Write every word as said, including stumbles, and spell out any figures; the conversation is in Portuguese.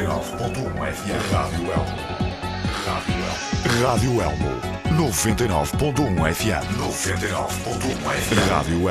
e nove ponto um F M. Rádio Elmo. Rádio Elmo. Rádio Elmo. noventa e nove ponto um F M. noventa e nove ponto um F M. Rádio